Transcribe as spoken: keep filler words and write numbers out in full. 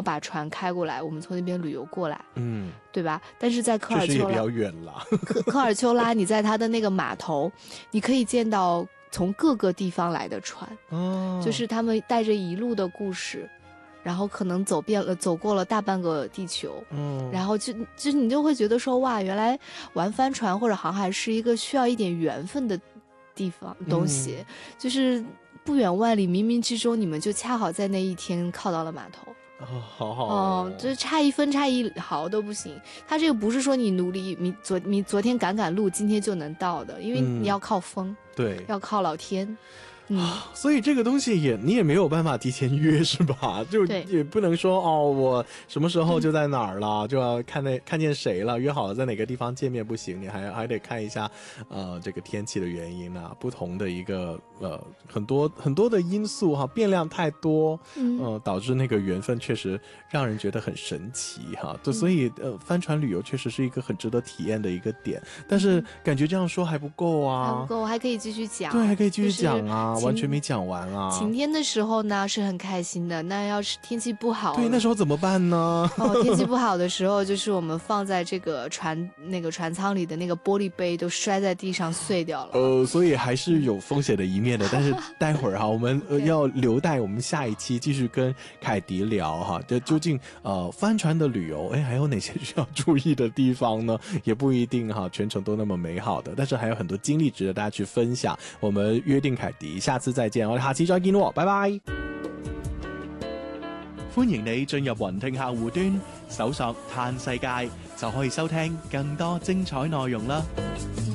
把船开过来，我们从那边旅游过来， 嗯， 对吧？但是在科尔丘拉确实也比较远了。 科科尔丘拉，你在它的那个码头，你可以见到从各个地方来的船， 哦， 就是他们带着一路的故事。然后可能走遍了，走过了大半个地球， 嗯， 然后就就你就会觉得说，哇，原来玩帆船或者航海是一个需要一点缘分的地方东西， 嗯、 就是不远万里，冥冥之中你们就恰好在那一天靠到了码头。 哦，好好哦，就是差一分差一毫都不行。他这个不是说你努力，你昨你昨天赶赶路，今天就能到的，因为你要靠风， 嗯、对， 要靠老天。嗯， 所以这个东西也你也没有办法提前约是吧？就也不能说哦，我什么时候就在哪儿了，嗯、就要看那看见谁了，约好了在哪个地方见面不行，你还还得看一下，呃，这个天气的原因啊，不同的一个呃很多很多的因素哈，变量太多，嗯、呃，导致那个缘分确实让人觉得很神奇哈。就所以呃，帆船旅游确实是一个很值得体验的一个点，但是感觉这样说还不够啊， 还不够，还可以继续讲， 对，还可以继续讲啊。 就是完全没讲完啊！ 晴天的时候呢是很开心的，那要是天气不好， 对，那时候怎么办呢？ 哦，天气不好的时候，就是我们放在这个船那个船舱里的那个玻璃杯都摔在地上碎掉了。 呃，所以还是有风险的一面的。但是待会儿哈，我们、呃、要留待我们下一期继续跟凯迪聊哈。这究竟呃帆船的旅游，哎，还有哪些需要注意的地方呢？也不一定哈，全程都那么美好的，但是还有很多經歷值得大家去分享。我們約定凱迪，下次再見，我哋下次再見喎，拜拜！歡迎你進入雲聽客戶端，搜索嘆世界，就可以收聽更多精彩內容啦。